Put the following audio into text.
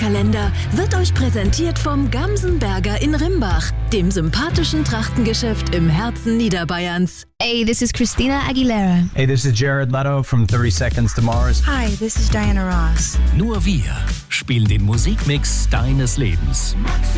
Adventskalender wird euch präsentiert vom Gamsenberger in Rimbach, dem sympathischen Trachtengeschäft im Herzen Niederbayerns. Hey, this is Christina Aguilera. Hey, this is Jared Leto from 30 Seconds to Mars. Hi, this is Diana Ross. Nur wir spielen den Musikmix deines Lebens.